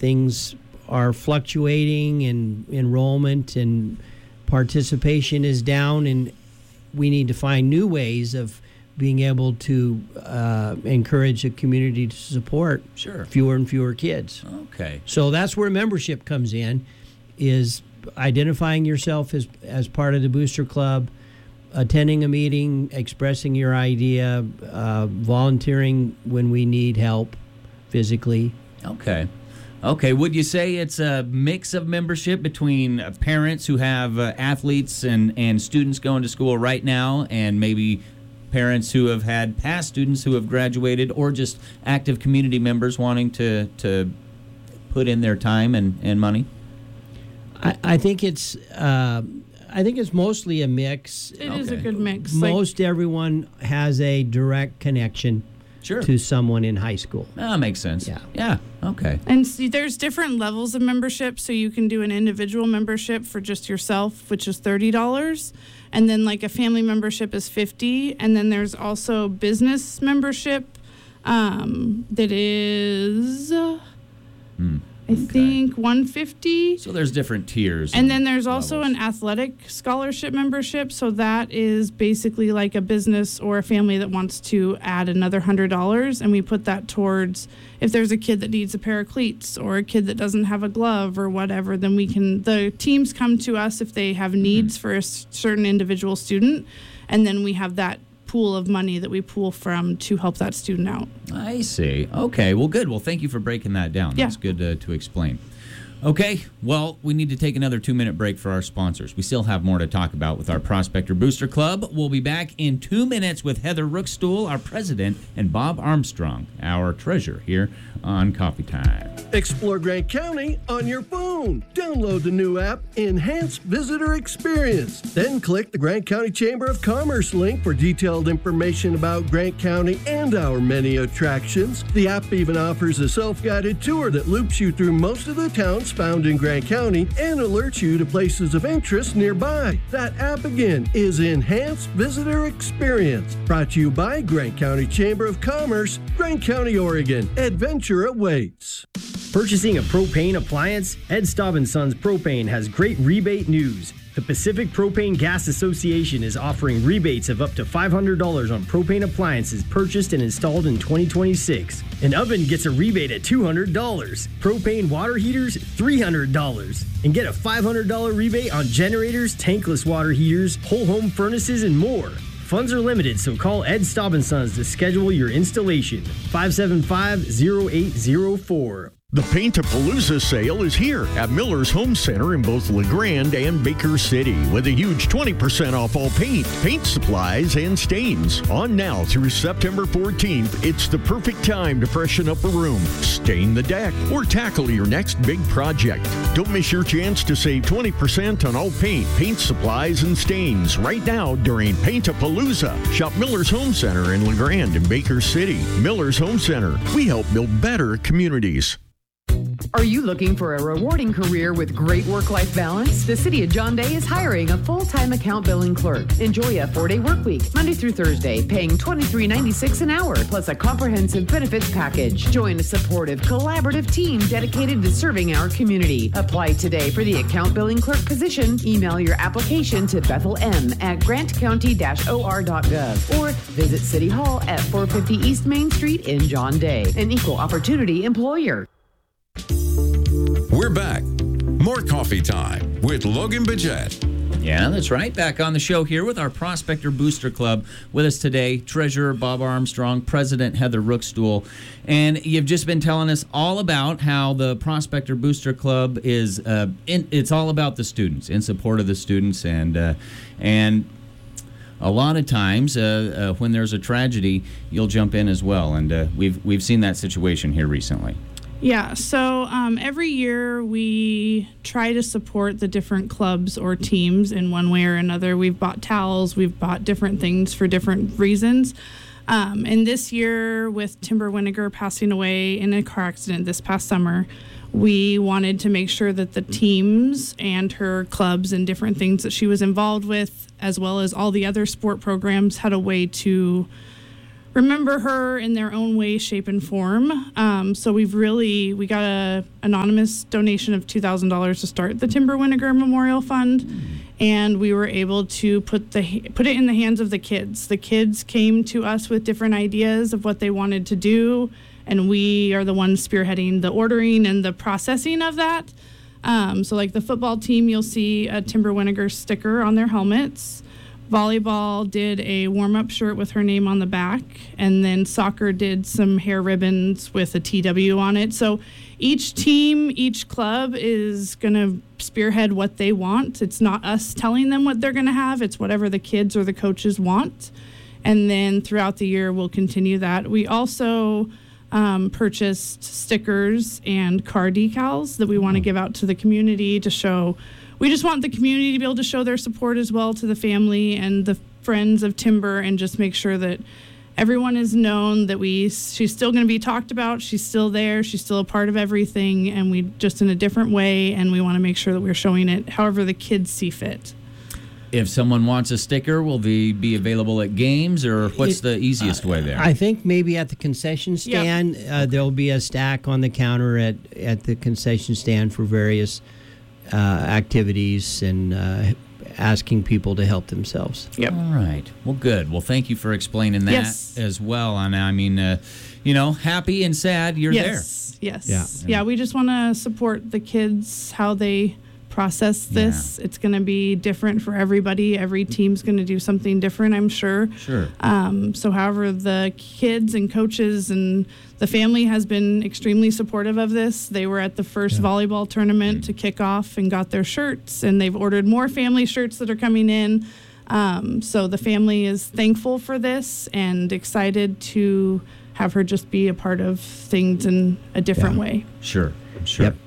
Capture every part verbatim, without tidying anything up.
things are fluctuating and enrollment and participation is down, and we need to find new ways of being able to uh, encourage the community to support sure. fewer and fewer kids. Okay. So that's where membership comes in, is identifying yourself as, as part of the Booster Club, attending a meeting, expressing your idea, uh, volunteering when we need help physically. Okay. Okay. Would you say it's a mix of membership between uh, parents who have uh, athletes and, and students going to school right now, and maybe parents who have had past students who have graduated, or just active community members wanting to, to put in their time and, and money? I, I think it's... Uh, I think it's mostly a mix. It okay. is a good mix. Most like, everyone has a direct connection sure. to someone in high school. That makes sense. Yeah. Yeah. Okay. And see, there's different levels of membership. So you can do an individual membership for just yourself, which is thirty dollars. And then like a family membership is fifty dollars. And then there's also business membership um, that is... Hmm. I okay. think one hundred fifty dollars. So there's different tiers. And then there's also levels. an athletic scholarship membership. So that is basically like a business or a family that wants to add another one hundred dollars. And we put that towards if there's a kid that needs a pair of cleats or a kid that doesn't have a glove or whatever, then we can, the teams come to us if they have needs mm-hmm. for a certain individual student. And then we have that pool of money that we pool from to help that student out. I see. Okay. Well, good. Well, thank you for breaking that down. Yeah. That's good uh, to explain. Okay. Well, we need to take another two-minute break for our sponsors. We still have more to talk about with our Prospector Booster Club. We'll be back in two minutes with Heather Rookstool, our president, and Bob Armstrong, our treasurer, here on Coffee Time. Explore Grant County on your phone. Download the new app, Enhanced Visitor Experience. Then click the Grant County Chamber of Commerce link for detailed information about Grant County and our many attractions. The app even offers a self-guided tour that loops you through most of the towns found in Grant County and alerts you to places of interest nearby. That app again is Enhanced Visitor Experience. Brought to you by Grant County Chamber of Commerce, Grant County, Oregon. Adventure awaits. Purchasing a propane appliance? Ed Staub and Sons Propane has great rebate news. The Pacific Propane Gas Association is offering rebates of up to five hundred dollars on propane appliances purchased and installed in twenty twenty-six. An oven gets a rebate at two hundred dollars. Propane water heaters, three hundred dollars. And get a five hundred dollars rebate on generators, tankless water heaters, whole home furnaces, and more. Funds are limited, so call Ed Staub and Sons to schedule your installation. five seven five, zero eight zero four. The Paint-A-Palooza sale is here at Miller's Home Center in both LeGrand and Baker City with a huge twenty percent off all paint, paint supplies, and stains. On now through September fourteenth, it's the perfect time to freshen up a room, stain the deck, or tackle your next big project. Don't miss your chance to save twenty percent on all paint, paint supplies, and stains right now during Paint-A-Palooza. Shop Miller's Home Center in LeGrand and Baker City. Miller's Home Center. We help build better communities. Are you looking for a rewarding career with great work-life balance? The City of John Day is hiring a full-time account billing clerk. Enjoy a four-day work week, Monday through Thursday, paying twenty-three ninety-six an hour, plus a comprehensive benefits package. Join a supportive, collaborative team dedicated to serving our community. Apply today for the account billing clerk position. Email your application to Bethel M at grant county dash o r dot gov or visit City Hall at four fifty East Main Street in John Day. An equal opportunity employer. We're back. More Coffee Time with Logan Bajette. Yeah, that's right. Back on the show here with our Prospector Booster Club. With us today, Treasurer Bob Armstrong, President Heather Rookstool. And you've just been telling us all about how the Prospector Booster Club is, uh, in, it's all about the students, in support of the students. And, uh, and a lot of times uh, uh, when there's a tragedy, you'll jump in as well. And uh, we've, we've seen that situation here recently. Yeah, so um, every year we try to support the different clubs or teams in one way or another. We've bought towels, we've bought different things for different reasons. Um, and this year, with Timber Winiger passing away in a car accident this past summer, we wanted to make sure that the teams and her clubs and different things that she was involved with, as well as all the other sport programs, had a way to remember her in their own way, shape, and form. Um, so we've really, we got a anonymous donation of two thousand dollars to start the Timber Winnegar Memorial Fund. Mm. And we were able to put the put it in the hands of the kids. The kids came to us with different ideas of what they wanted to do, and we are the ones spearheading the ordering and the processing of that. Um, so like the football team, you'll see a Timber Winnegar sticker on their helmets. Volleyball did a warm-up shirt with her name on the back, and then soccer did some hair ribbons with a T W on it. So each team, each club is going to spearhead what they want. It's not us telling them what they're going to have. It's whatever the kids or the coaches want. And then throughout the year, we'll continue that. We also um, purchased stickers and car decals that we want to give out to the community to show. We just want the community to be able to show their support as well to the family and the friends of Timber, and just make sure that everyone is known that we she's still going to be talked about. She's still there. She's still a part of everything, and we just in a different way, and we want to make sure that we're showing it however the kids see fit. If someone wants a sticker, will they be available at games, or what's It- the easiest way there? I think maybe at the concession stand, uh, there'll be a stack on the counter at, at the concession stand for various uh, activities and uh, asking people to help themselves. Yep. All right. Well, good. Well, thank you for explaining that Yes. as well. And I mean, uh, you know, happy and sad, you're yes. Yes. Yeah. Yeah. We just want to support the kids, how they process this. It's going to be different for everybody. Every team's going to do something different, I'm sure. there. Sure. Um, so however the kids and coaches and the family has been extremely supportive of this. They were at the first volleyball tournament Mm. to kick off and got their shirts, and they've ordered more family shirts that are coming in. Um, so the family is thankful for this and excited to have her just be a part of things in a different Yeah. way. Sure. Sure. Yep.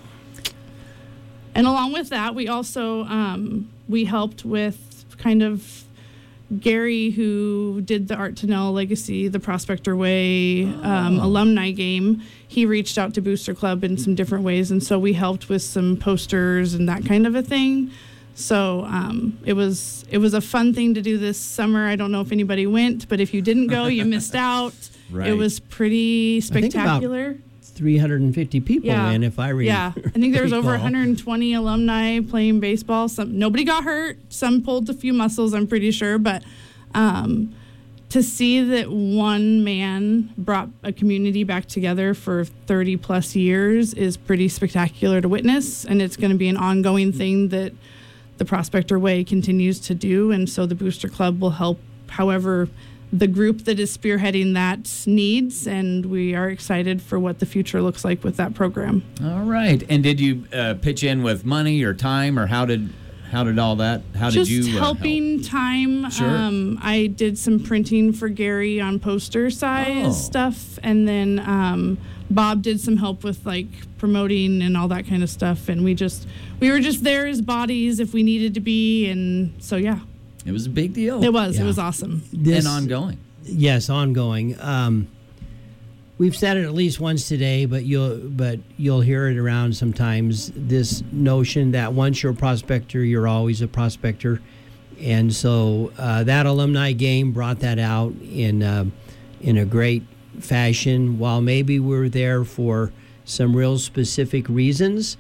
And along with that, we also um, we helped with kind of Gary, who did the Art to Nell Legacy, the Prospector Way um, alumni game. He reached out to Booster Club in some different ways, and so we helped with some posters and that kind of a thing. So um, it was it was a fun thing to do this summer. I don't know if anybody went, but if you didn't go, you missed out. Right. It was pretty think about spectacular. three hundred fifty people Yeah. in, if I read. Yeah, I think there was over recall. one hundred twenty alumni playing baseball. Some nobody got hurt. Some pulled a few muscles, I'm pretty sure. But um, to see that one man brought a community back together for thirty plus years is pretty spectacular to witness, and it's going to be an ongoing thing that the Prospector Way continues to do. And so the Booster Club will help however the group that is spearheading that needs, and we are excited for what the future looks like with that program. All right. And did you uh, pitch in with money or time, or how did how did all that? How Just did you uh, helping time. Sure. Um, I did some printing for Gary on poster size Oh. stuff, and then um, Bob did some help with like promoting and all that kind of stuff. And we just we were just there as bodies if we needed to be, and so yeah, It was a big deal. it was Yeah. it was awesome. This, and ongoing. Yes, ongoing. Um, we've said it at least once today, but you'll but you'll hear it around sometimes. This notion that once you're a prospector, you're always a prospector, and so uh, that alumni game brought that out in uh, in a great fashion. While maybe we're there for some real specific reasons,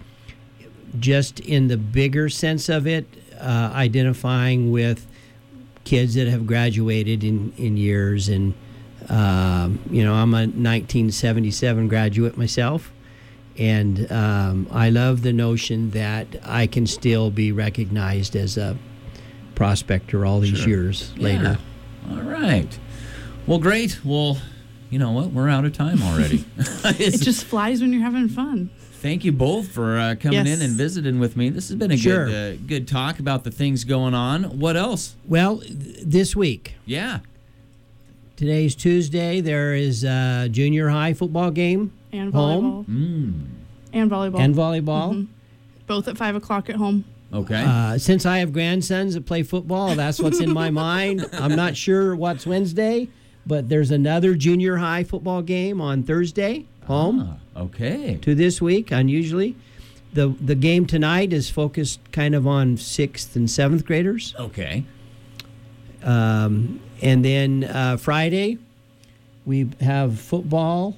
just in the bigger sense of it, uh, identifying with kids that have graduated in, in years. And, um, you know, I'm a nineteen seventy-seven graduate myself. And um, I love the notion that I can still be recognized as a prospector all these Sure. years later. Yeah. All right. Well, great. Well, you know what? We're out of time already. It just flies when you're having fun. Thank you both for uh, coming Yes. in and visiting with me. This has been a Sure. good uh, good talk about the things going on. What else? Well, th- this week, Yeah. today's Tuesday, there is a junior high football game And Home? volleyball. Mm. And volleyball. and volleyball. Mhm. Both at five o'clock at home. Okay. Uh, since I have grandsons that play football, that's what's in my mind. I'm not sure what's Wednesday, but there's another junior high football game on Thursday, home Ah, okay. to this week, unusually. The the game tonight is focused kind of on sixth and seventh graders. Okay. Um, and then uh, Friday, we have football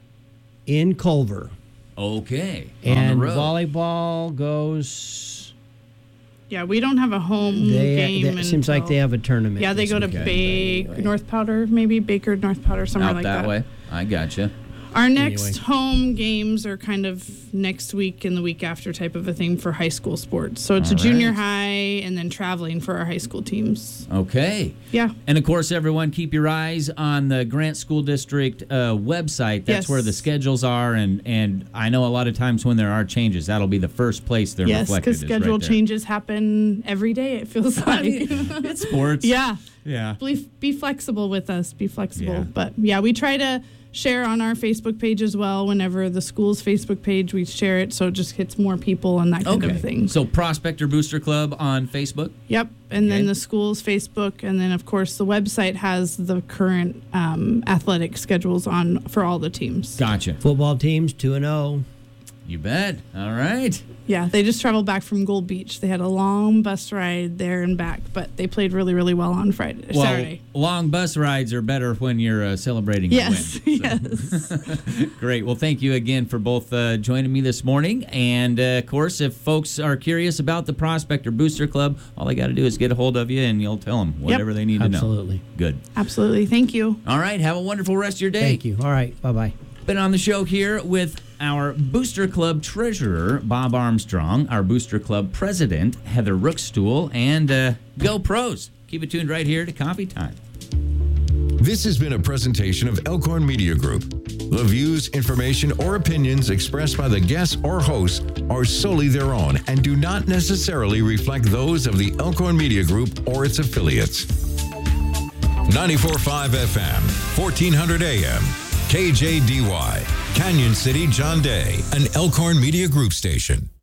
in Culver. Okay. And on the road. volleyball goes. Yeah, we don't have a home They, game. they- it seems like until- they have a tournament. Yeah, they this go to weekend. Bake, Anyway. North Powder, maybe Baker, North Powder, somewhere Out like that, that. way. I gotcha. Our next Anyway. home games are kind of next week and the week after type of a thing for high school sports. So it's All a junior right. high and then traveling for our high school teams. Okay. Yeah. And of course, everyone, keep your eyes on the Grant School District uh, website. That's Yes. where the schedules are, and and I know a lot of times when there are changes, that'll be the first place they're Yes, reflected. because is schedule right there. changes happen every day, it feels like. It's sports. yeah. Yeah. Be, be flexible with us. Be flexible. Yeah. But yeah, we try to share on our Facebook page as well. Whenever the school's Facebook page, we share it so it just hits more people and that kind Okay. of thing. So Prospector Booster Club on Facebook. Yep. And Okay. then the school's Facebook. And then, of course, the website has the current um, athletic schedules on for all the teams. Gotcha. Football teams two and oh. You bet. All right. Yeah, they just traveled back from Gold Beach. They had a long bus ride there and back, but they played really, really well on Friday, Well, Saturday. long bus rides are better when you're uh, celebrating Yes, a win. So- yes. Great. Well, thank you again for both uh, joining me this morning. And, uh, of course, if folks are curious about the Prospector Booster Club, all they got to do is get a hold of you, and you'll tell them whatever they need to know. Absolutely. Good. Absolutely. Thank you. All right. Have a wonderful rest of your day. Thank you. All right. Bye bye. Been on the show here with our Booster Club treasurer, Bob Armstrong, our Booster Club president, Heather Rookstool, and uh, Go Pros. Keep it tuned right here to Coffee Time. This has been a presentation of Elkhorn Media Group. The views, information, or opinions expressed by the guests or hosts are solely their own and do not necessarily reflect those of the Elkhorn Media Group or its affiliates. ninety-four point five F M, fourteen hundred A M, K J D Y, Canyon City, John Day, an Elkhorn Media Group station.